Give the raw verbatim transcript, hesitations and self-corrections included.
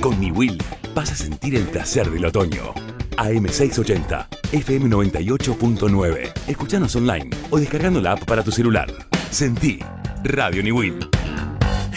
Con Niwil vas a sentir el placer del otoño. A M seiscientos ochenta, F M noventa y ocho punto nueve. Escuchanos online o descargando la app para tu celular. Sentí Radio Niwil.